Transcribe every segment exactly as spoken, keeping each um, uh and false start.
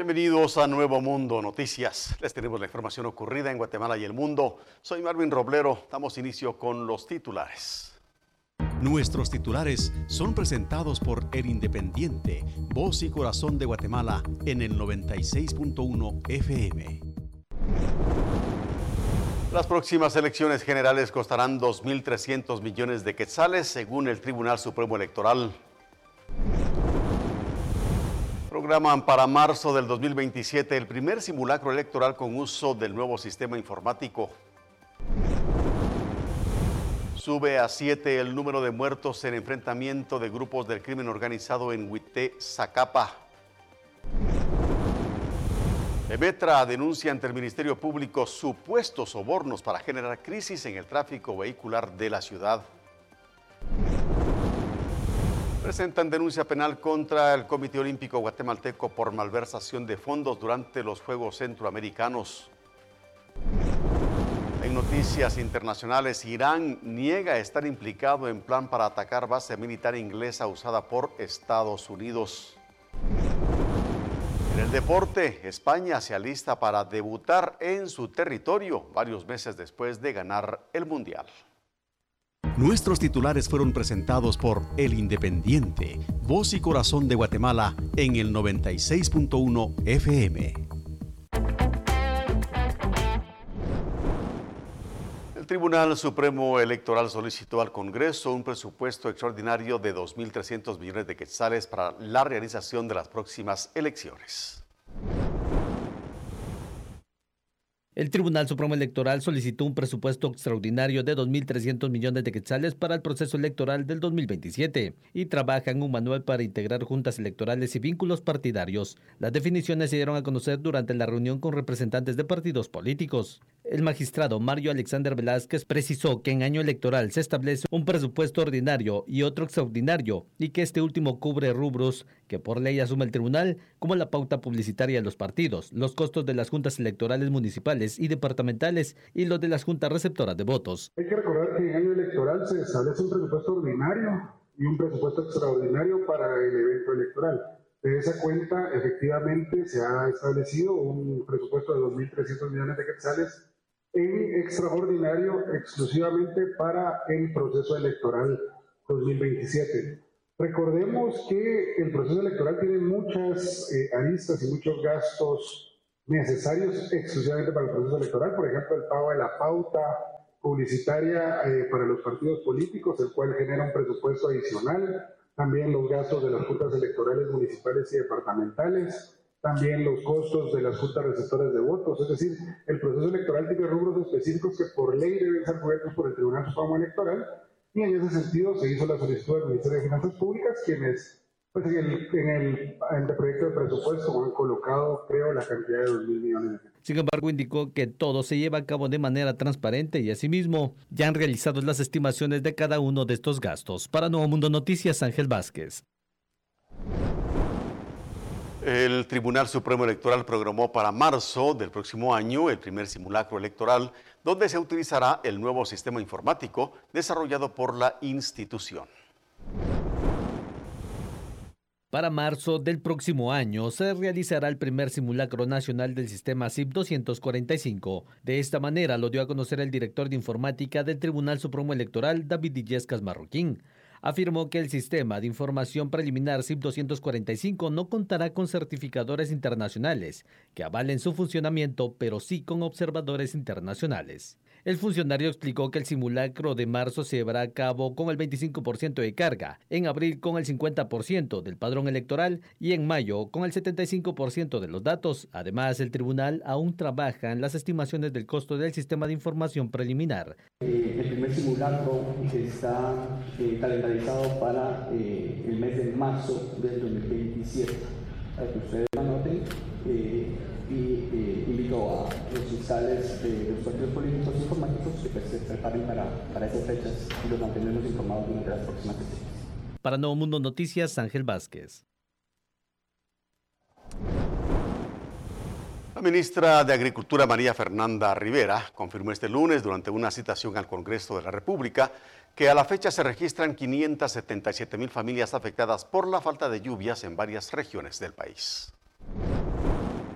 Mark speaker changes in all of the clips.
Speaker 1: Bienvenidos a Nuevo Mundo Noticias. Les tenemos la información ocurrida en Guatemala y el mundo. Soy Marvin Roblero. Damos inicio con los titulares.
Speaker 2: Nuestros titulares son presentados por El Independiente, voz y corazón de Guatemala en el noventa y seis punto uno F M.
Speaker 1: Las próximas elecciones generales costarán dos mil trescientos millones de quetzales, según el Tribunal Supremo Electoral. Programan para marzo del dos mil veintisiete el primer simulacro electoral con uso del nuevo sistema informático. Sube a siete el número de muertos en enfrentamiento de grupos del crimen organizado en Huité, Zacapa. Emetra denuncia ante el Ministerio Público supuestos sobornos para generar crisis en el tráfico vehicular de la ciudad. Presentan denuncia penal contra el Comité Olímpico Guatemalteco por malversación de fondos durante los Juegos Centroamericanos. En noticias internacionales, Irán niega estar implicado en plan para atacar base militar inglesa usada por Estados Unidos. En el deporte, España se alista para debutar en su territorio varios meses después de ganar el Mundial.
Speaker 2: Nuestros titulares fueron presentados por El Independiente, voz y corazón de Guatemala en el noventa y seis punto uno F M.
Speaker 1: El Tribunal Supremo Electoral solicitó al Congreso un presupuesto extraordinario de dos mil trescientos millones de quetzales para la realización de las próximas elecciones.
Speaker 3: El Tribunal Supremo Electoral solicitó un presupuesto extraordinario de dos mil trescientos millones de quetzales para el proceso electoral del dos mil veintisiete y trabaja en un manual para integrar juntas electorales y vínculos partidarios. Las definiciones se dieron a conocer durante la reunión con representantes de partidos políticos. El magistrado Mario Alexander Velázquez precisó que en año electoral se establece un presupuesto ordinario y otro extraordinario y que este último cubre rubros que por ley asume el tribunal, como la pauta publicitaria de los partidos, los costos de las juntas electorales municipales y departamentales y los de las juntas receptoras de votos.
Speaker 4: Hay que recordar que en año electoral se establece un presupuesto ordinario y un presupuesto extraordinario para el evento electoral. De esa cuenta, efectivamente, se ha establecido un presupuesto de dos mil trescientos millones de quetzales en extraordinario exclusivamente para el proceso electoral dos mil veintisiete. Recordemos que el proceso electoral tiene muchas eh, aristas y muchos gastos necesarios exclusivamente para el proceso electoral, por ejemplo, el pago de la pauta publicitaria eh, para los partidos políticos, el cual genera un presupuesto adicional, también los gastos de las juntas electorales municipales y departamentales, también los costos de las juntas receptoras de votos, es decir, el proceso electoral tiene rubros específicos que por ley deben ser cubiertos por el Tribunal Supremo Electoral, y en ese sentido se hizo la solicitud del Ministerio de Finanzas Públicas, quienes pues en el, en el anteproyecto de presupuesto han colocado, creo, la cantidad de dos mil millones de pesos.
Speaker 3: Sin embargo, indicó que todo se lleva a cabo de manera transparente y asimismo ya han realizado las estimaciones de cada uno de estos gastos. Para Nuevo Mundo Noticias, Ángel Vázquez.
Speaker 1: El Tribunal Supremo Electoral programó para marzo del próximo año el primer simulacro electoral, donde se utilizará el nuevo sistema informático desarrollado por la institución.
Speaker 3: Para marzo del próximo año se realizará el primer simulacro nacional del sistema S I P doscientos cuarenta y cinco. De esta manera lo dio a conocer el director de informática del Tribunal Supremo Electoral, David Illescas Marroquín. Afirmó que el sistema de información preliminar S I P doscientos cuarenta y cinco no contará con certificadores internacionales que avalen su funcionamiento, pero sí con observadores internacionales. El funcionario explicó que el simulacro de marzo se llevará a cabo con el veinticinco por ciento de carga, en abril con el cincuenta por ciento del padrón electoral y en mayo con el setenta y cinco por ciento de los datos. Además, el tribunal aún trabaja en las estimaciones del costo del sistema de información preliminar.
Speaker 5: Eh, el primer simulacro está eh, calendarizado para eh, el mes de marzo del dos mil veintisiete. Para que ustedes lo anoten eh, y eh, invito a los fiscales de los partidos políticos informáticos que pues, se preparen para, para esas fechas y los mantenemos informados durante las próximas fechas.
Speaker 3: Para Nuevo Mundo Noticias, Ángel Vázquez.
Speaker 1: La ministra de Agricultura, María Fernanda Rivera, confirmó este lunes durante una citación al Congreso de la República que a la fecha se registran quinientas setenta y siete mil familias afectadas por la falta de lluvias en varias regiones del país.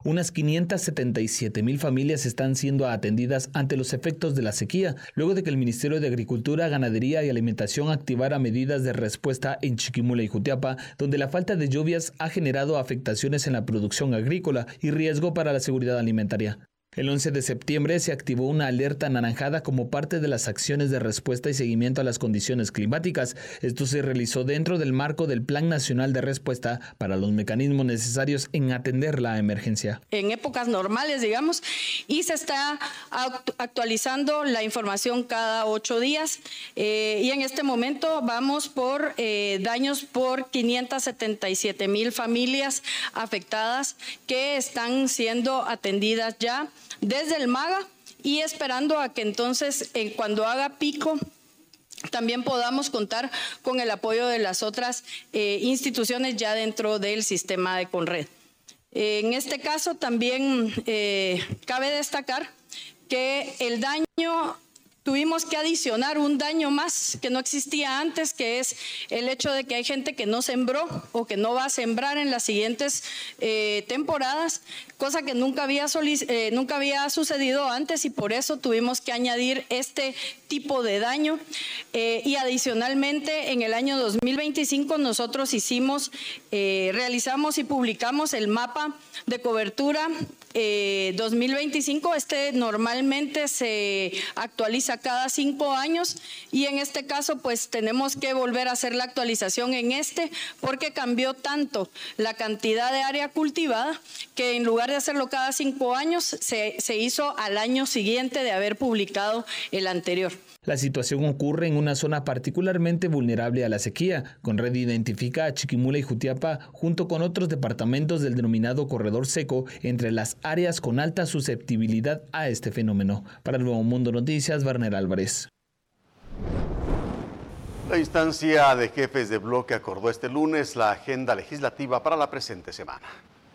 Speaker 6: Unas quinientas setenta y siete mil familias están siendo atendidas ante los efectos de la sequía, luego de que el Ministerio de Agricultura, Ganadería y Alimentación activara medidas de respuesta en Chiquimula y Jutiapa, donde la falta de lluvias ha generado afectaciones en la producción agrícola y riesgo para la seguridad alimentaria. El once de septiembre se activó una alerta anaranjada como parte de las acciones de respuesta y seguimiento a las condiciones climáticas. Esto se realizó dentro del marco del Plan Nacional de Respuesta para los mecanismos necesarios en atender la emergencia.
Speaker 7: En épocas normales, digamos, y se está actualizando la información cada ocho días. Eh, y en este momento vamos por eh, daños por quinientas setenta y siete mil familias afectadas que están siendo atendidas ya desde el MAGA y esperando a que entonces eh, cuando haga pico también podamos contar con el apoyo de las otras eh, instituciones ya dentro del sistema de Conred. Eh, en este caso también eh, cabe destacar que el daño, tuvimos que adicionar un daño más que no existía antes, que es el hecho de que hay gente que no sembró o que no va a sembrar en las siguientes eh, temporadas, cosa que nunca había, eh, nunca había sucedido antes y por eso tuvimos que añadir este tipo de daño. Eh, y adicionalmente en el año dos mil veinticinco nosotros hicimos, eh, realizamos y publicamos el mapa de cobertura Eh, dos mil veinticinco. Este normalmente se actualiza cada cinco años y en este caso pues tenemos que volver a hacer la actualización en este porque cambió tanto la cantidad de área cultivada que en lugar de hacerlo cada cinco años se, se hizo al año siguiente de haber publicado el anterior.
Speaker 6: La situación ocurre en una zona particularmente vulnerable a la sequía. Conred identifica a Chiquimula y Jutiapa junto con otros departamentos del denominado corredor seco entre las áreas con alta susceptibilidad a este fenómeno. Para el Nuevo Mundo Noticias, Werner Álvarez.
Speaker 1: La instancia de jefes de bloque acordó este lunes la agenda legislativa para la presente semana.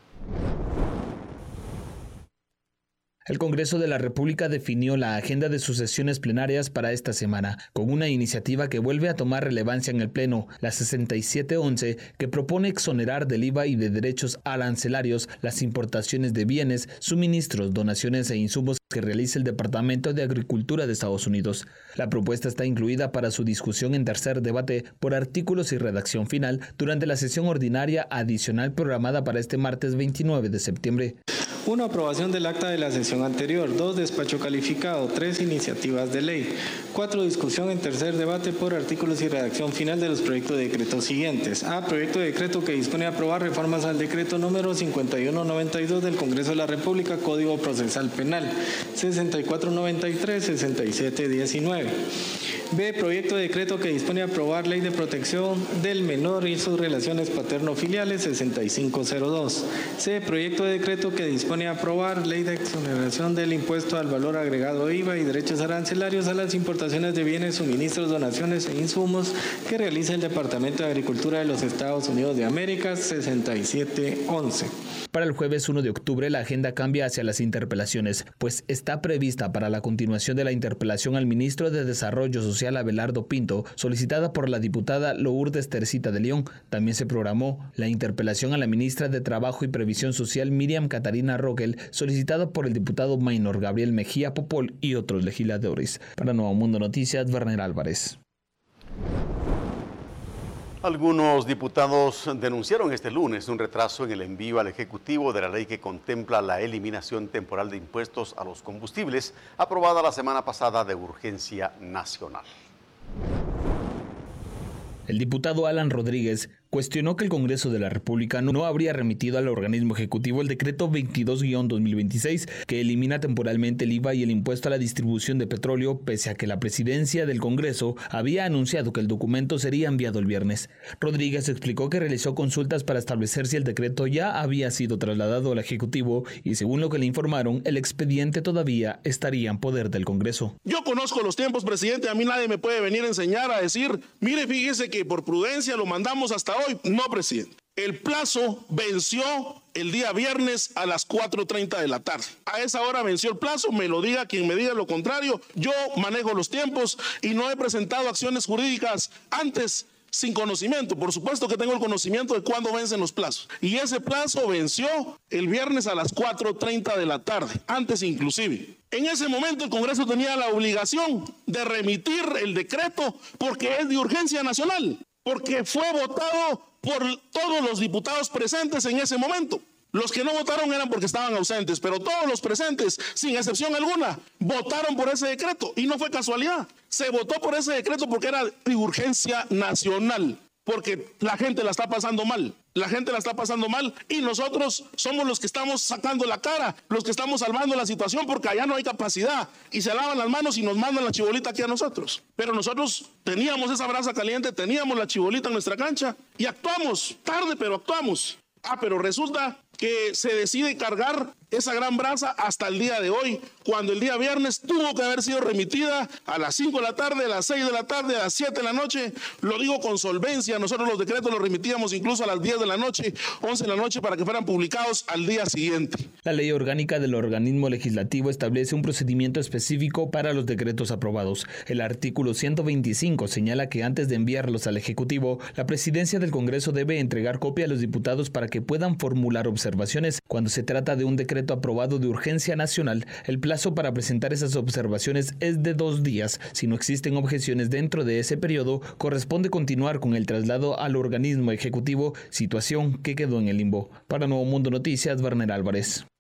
Speaker 6: El Congreso de la República definió la agenda de sus sesiones plenarias para esta semana, con una iniciativa que vuelve a tomar relevancia en el Pleno, la sesenta y siete once, que propone exonerar del I V A y de derechos arancelarios las importaciones de bienes, suministros, donaciones e insumos que realice el Departamento de Agricultura de Estados Unidos. La propuesta está incluida para su discusión en tercer debate por artículos y redacción final durante la sesión ordinaria adicional programada para este martes veintinueve de septiembre.
Speaker 8: uno. Aprobación del acta de la sesión anterior. dos. Despacho calificado. tres. Iniciativas de ley. cuatro. Discusión en tercer debate por artículos y redacción final de los proyectos de decreto siguientes. A. Proyecto de decreto que dispone a aprobar reformas al decreto número cincuenta y uno noventa y dos del Congreso de la República, Código Procesal Penal, sesenta y cuatro noventa y tres, sesenta y siete diecinueve. B. Proyecto de decreto que dispone a aprobar ley de protección del menor y sus relaciones paterno-filiales, sesenta y cinco cero dos. C. Proyecto de decreto que dispone a aprobar ley de exoneración del impuesto al valor agregado I V A y derechos arancelarios a las importaciones de bienes, suministros, donaciones e insumos que realiza el Departamento de Agricultura de los Estados Unidos de América, sesenta y siete once.
Speaker 6: Para el jueves uno de octubre la agenda cambia hacia las interpelaciones, pues está prevista para la continuación de la interpelación al ministro de Desarrollo Social Abelardo Pinto, solicitada por la diputada Lourdes Tercita de León. También se programó la interpelación a la ministra de Trabajo y Previsión Social Miriam Catarina Rogel, solicitada por el diputado Maynor Gabriel Mejía Popol y otros legisladores. Para Nuevo Mundo Noticias, Werner Álvarez.
Speaker 1: Algunos diputados denunciaron este lunes un retraso en el envío al Ejecutivo de la ley que contempla la eliminación temporal de impuestos a los combustibles, aprobada la semana pasada de urgencia nacional.
Speaker 6: El diputado Alan Rodríguez cuestionó que el Congreso de la República no habría remitido al organismo ejecutivo el decreto veintidós guión dos mil veintiséis que elimina temporalmente el I V A y el impuesto a la distribución de petróleo, pese a que la presidencia del Congreso había anunciado que el documento sería enviado el viernes. Rodríguez explicó que realizó consultas para establecer si el decreto ya había sido trasladado al Ejecutivo y, según lo que le informaron, el expediente todavía estaría en poder del Congreso.
Speaker 9: Yo conozco los tiempos, presidente, a mí nadie me puede venir a enseñar a decir, mire, fíjese que por prudencia lo mandamos hasta hoy. No, presidente. El plazo venció el día viernes a las cuatro treinta de la tarde. A esa hora venció el plazo, me lo diga quien me diga lo contrario. Yo manejo los tiempos y no he presentado acciones jurídicas antes sin conocimiento. Por supuesto que tengo el conocimiento de cuándo vencen los plazos. Y ese plazo venció el viernes a las cuatro treinta de la tarde, antes inclusive. En ese momento el Congreso tenía la obligación de remitir el decreto porque es de urgencia nacional, porque fue votado por todos los diputados presentes en ese momento. Los que no votaron eran porque estaban ausentes, pero todos los presentes, sin excepción alguna, votaron por ese decreto. Y no fue casualidad. Se votó por ese decreto porque era de urgencia nacional, porque la gente la está pasando mal. La gente la está pasando mal y nosotros somos los que estamos sacando la cara, los que estamos salvando la situación, porque allá no hay capacidad y se lavan las manos y nos mandan la chibolita aquí a nosotros. Pero nosotros teníamos esa brasa caliente, teníamos la chibolita en nuestra cancha y actuamos, tarde pero actuamos. Ah, pero resulta que se decide cargar esa gran brasa hasta el día de hoy, cuando el día viernes tuvo que haber sido remitida a las cinco de la tarde, a las seis de la tarde, a las siete de la noche. Lo digo con solvencia, nosotros los decretos los remitíamos incluso a las diez de la noche, once de la noche, para que fueran publicados al día siguiente.
Speaker 6: La ley orgánica del organismo legislativo establece un procedimiento específico para los decretos aprobados. El artículo ciento veinticinco señala que antes de enviarlos al Ejecutivo, la Presidencia del Congreso debe entregar copia a los diputados para que puedan formular observaciones. Cuando se trata de un decreto aprobado de urgencia nacional, el plazo para presentar esas observaciones es de dos días. Si no existen objeciones dentro de ese periodo, corresponde continuar con el traslado al organismo ejecutivo, situación que quedó en el limbo. Para Nuevo Mundo Noticias, Werner Álvarez.